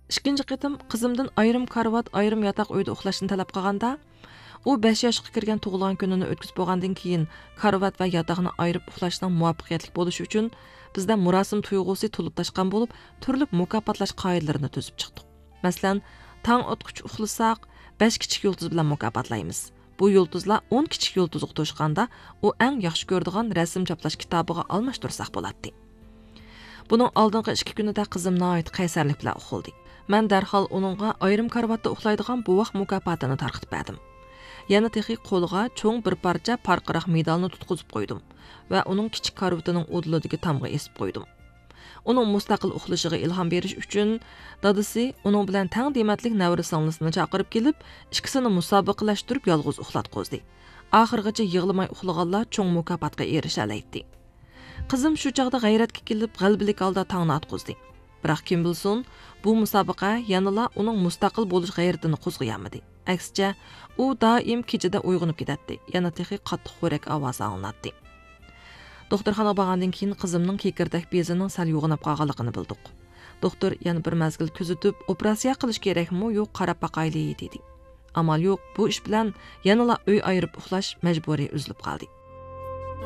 İkinci qitim qizimdan ayrim karvat, ayrim yataq uyda uxlashni talab qilganda, u 5 yoshga kirgan tug'ilgan kunini o'tkazib bo'lgandan keyin karvat va yataqni ayirib uxlashning muvaffaqiyatli bo'lishi uchun bizda murosim tuyg'usi to'lib toshgan bo'lib, turli mukofotlash qoidalarini tuzib chiqdik. Masalan, tong otquch uxlasak, 5 kichik yulduz bilan mukofotlaymiz. Bu yulduzlar 10 kichik yulduzga to'shqanda, u eng yaxshi ko'radigan rasm choplash kitobiga almashtirsak bo'ladi. Buning oldingi 2 kunida qizim nihoyat qaysarlik bilan uxladi. Men darhol uningga ayrim karvatda uxlaydigan bu vaqt mukofotini tarqitib berdim. Yana texi qo'liga cho'ng bir parcha parqiroq medalni tutqizib qo'ydim va uning kichik karvatining o'dlidagi tamga esib qo'ydim. Uning mustaqil uxlashiga ilhom berish uchun dadasi uning bilan tang dematlik navrisanglisini chaqirib kelib, ikkisini musobaqalashtirib yolg'iz uxlatqizdi. Oxirgacha yig'lamay uxlaganlar cho'ng mukofotga erisha oladi. Qizim shu chaqda g'ayratga kelib, g'albilik holda tangni atqizdi. Biroq kim bilsin, bu musobaqa yanala uning mustaqil bo'lish g'ayratini qo'zg'ayamadi. Aksicha, u doim kechada uyg'onib ketadi. Yana texi qattiq xo'rak ovozi anglatdi. Doktorxonaga borgandan keyin qizimning kekirdak bezining sal yo'g'inib qolganligini bildik. Doktor yana bir mazgil kuzatib, operatsiya qilish kerakmi, yo'q qarab baqayli dedi. Amal yo'q, bu ish bilan yanala uy ayirib uxlash majburiy uzilib qoldi.